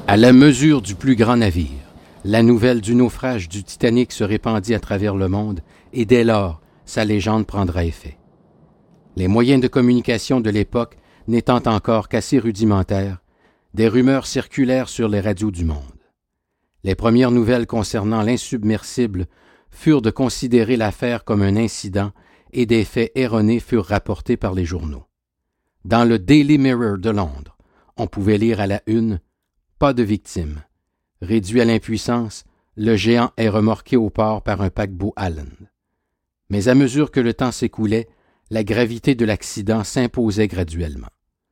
À la mesure du plus grand navire, la nouvelle du naufrage du Titanic se répandit à travers le monde et dès lors, sa légende prendra effet. Les moyens de communication de l'époque n'étant encore qu'assez rudimentaires, des rumeurs circulèrent sur les radios du monde. Les premières nouvelles concernant l'insubmersible furent de considérer l'affaire comme un incident et des faits erronés furent rapportés par les journaux. Dans le Daily Mirror de Londres, on pouvait lire à la une « Pas de victimes. Réduit à l'impuissance, le géant est remorqué au port par un paquebot Allen. » Mais à mesure que le temps s'écoulait, la gravité de l'accident s'imposait graduellement.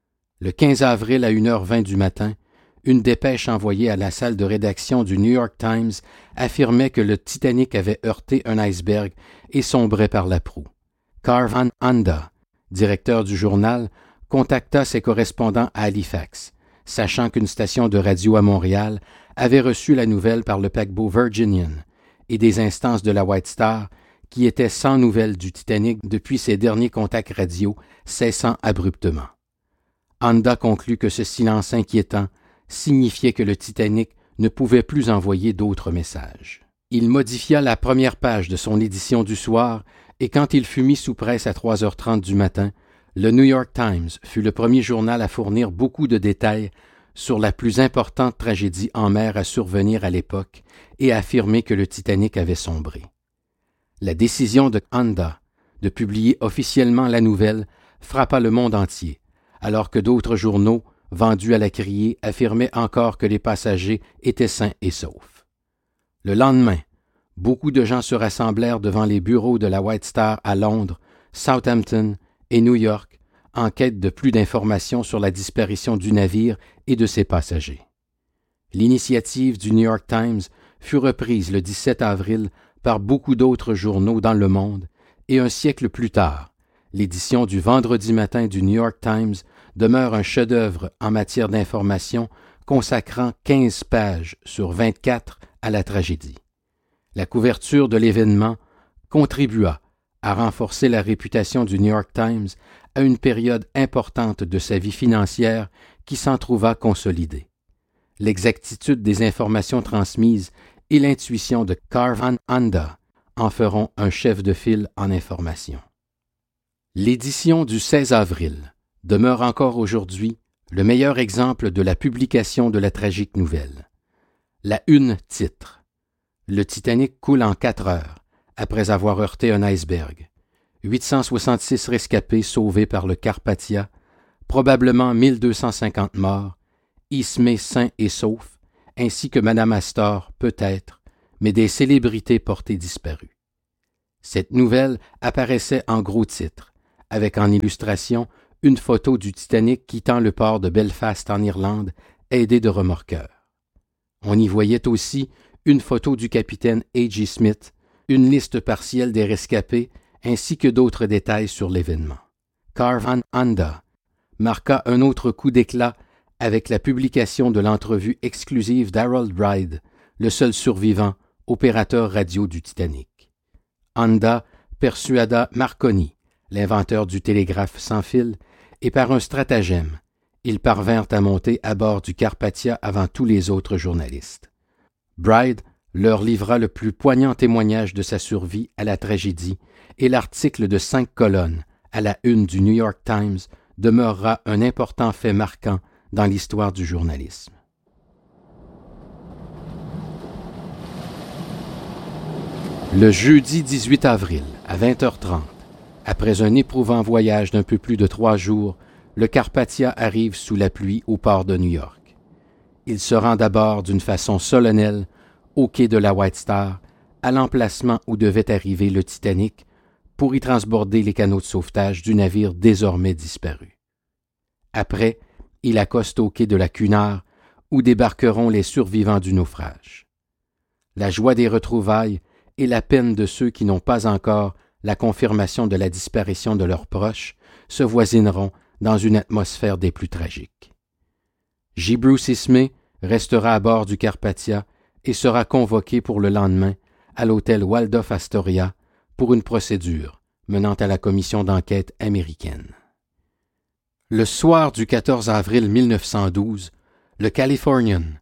Le 15 avril à 1h20 du matin, une dépêche envoyée à la salle de rédaction du New York Times affirmait que le Titanic avait heurté un iceberg et sombrait par la proue. Carl Van Anda, directeur du journal, contacta ses correspondants à Halifax, sachant qu'une station de radio à Montréal avait reçu la nouvelle par le paquebot Virginian et des instances de la White Star qui étaient sans nouvelles du Titanic depuis ses derniers contacts radio cessant abruptement. Anda conclut que ce silence inquiétant signifiait que le Titanic ne pouvait plus envoyer d'autres messages. Il modifia la première page de son édition du soir et quand il fut mis sous presse à 3h30 du matin, le New York Times fut le premier journal à fournir beaucoup de détails sur la plus importante tragédie en mer à survenir à l'époque et à affirmer que le Titanic avait sombré. La décision de Anda de publier officiellement la nouvelle frappa le monde entier, alors que d'autres journaux, vendus à la criée, affirmaient encore que les passagers étaient sains et saufs. Le lendemain, beaucoup de gens se rassemblèrent devant les bureaux de la White Star à Londres, Southampton et New York, en quête de plus d'informations sur la disparition du navire et de ses passagers. L'initiative du New York Times fut reprise le 17 avril par beaucoup d'autres journaux dans le monde, et un siècle plus tard, l'édition du vendredi matin du New York Times demeure un chef-d'œuvre en matière d'information consacrant 15 pages sur 24 à la tragédie. La couverture de l'événement contribua à renforcer la réputation du New York Times à une période importante de sa vie financière qui s'en trouva consolidée. L'exactitude des informations transmises et l'intuition de Carl Van Anda en feront un chef de file en information. L'édition du 16 avril demeure encore aujourd'hui le meilleur exemple de la publication de la tragique nouvelle. La une titre « Le Titanic coule en 4 heures après avoir heurté un iceberg. 866 rescapés sauvés par le Carpathia, probablement 1250 morts, Ismay sain et sauf, ainsi que Madame Astor, peut-être, mais des célébrités portées disparues. » Cette nouvelle apparaissait en gros titre, avec en illustration une photo du Titanic quittant le port de Belfast en Irlande, aidé de remorqueurs. On y voyait aussi une photo du capitaine A.J. Smith, une liste partielle des rescapés, ainsi que d'autres détails sur l'événement. Carl Van Anda marqua un autre coup d'éclat avec la publication de l'entrevue exclusive d'Harold Bride, le seul survivant, opérateur radio du Titanic. Anda persuada Marconi, l'inventeur du télégraphe sans fil, et par un stratagème, ils parvinrent à monter à bord du Carpathia avant tous les autres journalistes. Bride leur livra le plus poignant témoignage de sa survie à la tragédie et l'article de 5 colonnes à la une du New York Times demeurera un important fait marquant dans l'histoire du journalisme. Le jeudi 18 avril, à 20h30, après un éprouvant voyage d'un peu plus de 3 jours, le Carpathia arrive sous la pluie au port de New York. Il se rend d'abord d'une façon solennelle au quai de la White Star, à l'emplacement où devait arriver le Titanic, pour y transborder les canaux de sauvetage du navire désormais disparu. Après, il accoste au quai de la Cunard, où débarqueront les survivants du naufrage. La joie des retrouvailles et la peine de ceux qui n'ont pas encore la confirmation de la disparition de leurs proches se voisineront dans une atmosphère des plus tragiques. J. Bruce Ismay restera à bord du Carpathia et sera convoqué pour le lendemain à l'hôtel Waldorf Astoria pour une procédure menant à la commission d'enquête américaine. Le soir du 14 avril 1912, le Californian,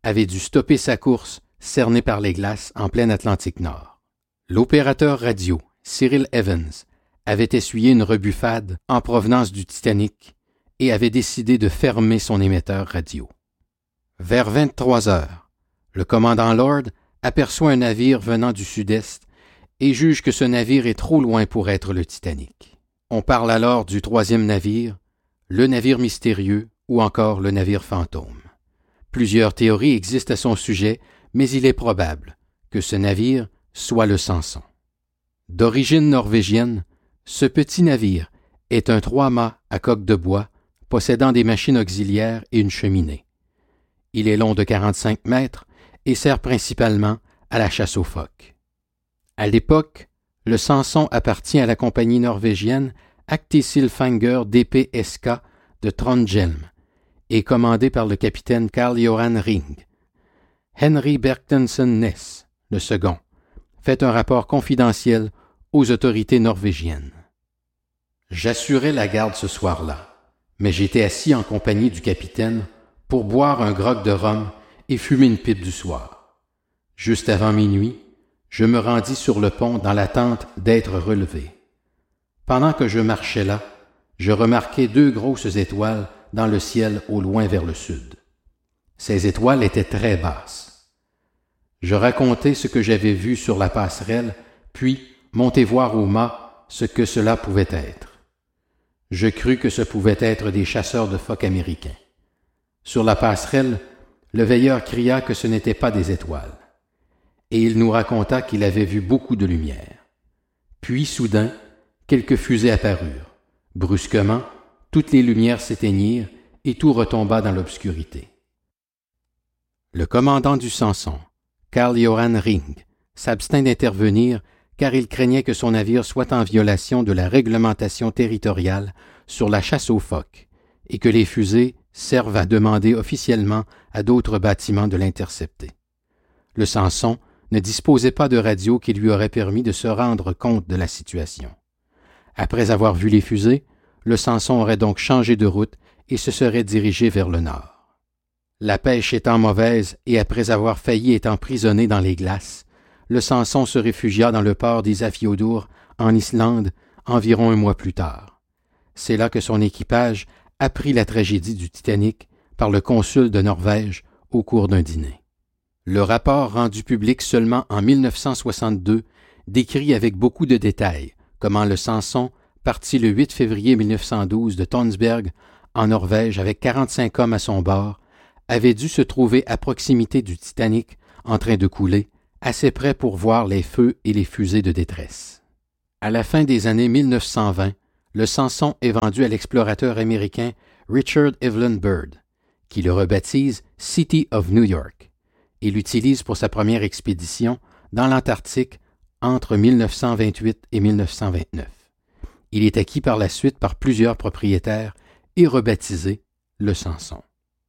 avait dû stopper sa course, cerné par les glaces en plein Atlantique Nord. L'opérateur radio, Cyril Evans, avait essuyé une rebuffade en provenance du Titanic et avait décidé de fermer son émetteur radio. Vers 23 heures, le commandant Lord aperçoit un navire venant du sud-est et juge que ce navire est trop loin pour être le Titanic. On parle alors du troisième navire, le navire mystérieux ou encore le navire fantôme. Plusieurs théories existent à son sujet, mais il est probable que ce navire soit le Samson. D'origine norvégienne, ce petit navire est un 3-mâts à coque de bois possédant des machines auxiliaires et une cheminée. Il est long de 45 mètres et sert principalement à la chasse aux phoques. À l'époque, le Samson appartient à la compagnie norvégienne Aktesilfanger DPSK de Trondheim et commandé par le capitaine Karl-Johan Ring. Henry Bertensen Næss, le second, fait un rapport confidentiel aux autorités norvégiennes. J'assurais la garde ce soir-là, mais j'étais assis en compagnie du capitaine pour boire un grog de rhum et fumer une pipe du soir. Juste avant minuit, je me rendis sur le pont dans l'attente d'être relevé. Pendant que je marchais là, je remarquai 2 grosses étoiles dans le ciel au loin vers le sud. Ces étoiles étaient très basses. Je racontai ce que j'avais vu sur la passerelle, puis montai voir au mât ce que cela pouvait être. Je crus que ce pouvait être des chasseurs de phoques américains. Sur la passerelle, le veilleur cria que ce n'était pas des étoiles, et il nous raconta qu'il avait vu beaucoup de lumière. Puis, soudain, quelques fusées apparurent. Brusquement, toutes les lumières s'éteignirent et tout retomba dans l'obscurité. Le commandant du Samson, Karl-Johan Ring, s'abstint d'intervenir car il craignait que son navire soit en violation de la réglementation territoriale sur la chasse aux phoques et que les fusées servent à demander officiellement à d'autres bâtiments de l'intercepter. Le Samson ne disposait pas de radio qui lui aurait permis de se rendre compte de la situation. Après avoir vu les fusées, le Samson aurait donc changé de route et se serait dirigé vers le nord. La pêche étant mauvaise et après avoir failli être emprisonné dans les glaces, le Samson se réfugia dans le port d'Isafjordur, en Islande, environ 1 mois plus tard. C'est là que son équipage apprit la tragédie du Titanic par le consul de Norvège au cours d'un dîner. Le rapport rendu public seulement en 1962 décrit avec beaucoup de détails comment le Samson, parti le 8 février 1912 de Tønsberg, en Norvège avec 45 hommes à son bord, avait dû se trouver à proximité du Titanic en train de couler, assez près pour voir les feux et les fusées de détresse. À la fin des années 1920, le Samson est vendu à l'explorateur américain Richard Evelyn Byrd, qui le rebaptise City of New York, et l'utilise pour sa première expédition dans l'Antarctique entre 1928 et 1929. Il est acquis par la suite par plusieurs propriétaires et rebaptisé le Samson.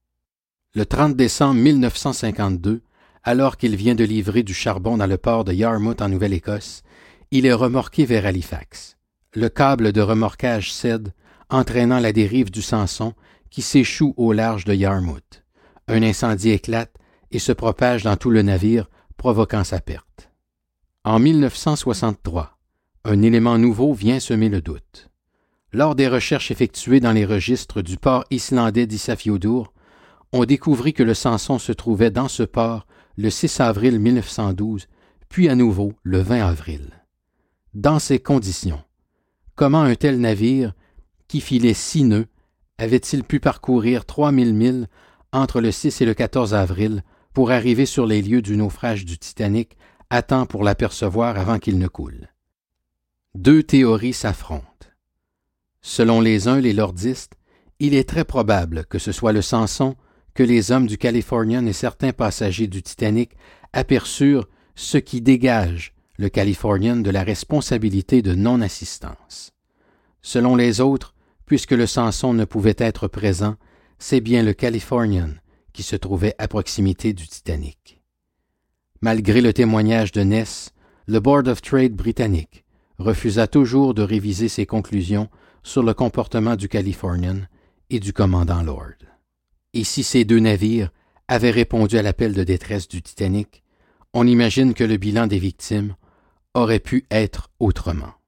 Le 30 décembre 1952, alors qu'il vient de livrer du charbon dans le port de Yarmouth en Nouvelle-Écosse, il est remorqué vers Halifax. Le câble de remorquage cède, entraînant la dérive du Samson qui s'échoue au large de Yarmouth. Un incendie éclate et se propage dans tout le navire, provoquant sa perte. En 1963, un élément nouveau vient semer le doute. Lors des recherches effectuées dans les registres du port islandais d'Isafjordur, on découvrit que le Samson se trouvait dans ce port le 6 avril 1912, puis à nouveau le 20 avril. Dans ces conditions, comment un tel navire, qui filait 6 nœuds, avait-il pu parcourir 3000 milles entre le 6 et le 14 avril pour arriver sur les lieux du naufrage du Titanic à temps pour l'apercevoir avant qu'il ne coule? 2 théories s'affrontent. Selon les uns, les lordistes, il est très probable que ce soit le Samson que les hommes du Californian et certains passagers du Titanic aperçurent, ce qui dégage le Californian de la responsabilité de non-assistance. Selon les autres, puisque le Samson ne pouvait être présent, c'est bien le Californian qui se trouvait à proximité du Titanic. Malgré le témoignage de Næss, le Board of Trade britannique refusa toujours de réviser ses conclusions sur le comportement du Californian et du commandant Lord. Et si ces 2 navires avait répondu à l'appel de détresse du Titanic, on imagine que le bilan des victimes aurait pu être autrement.